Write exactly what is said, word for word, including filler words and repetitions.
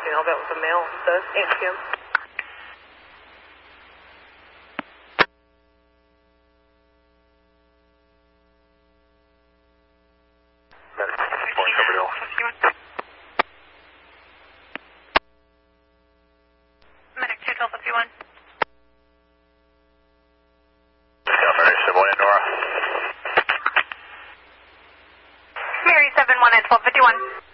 you know, that was a male, the H Q M. Medic two Delta fifty-one. Mary seven one at twelve fifty-one.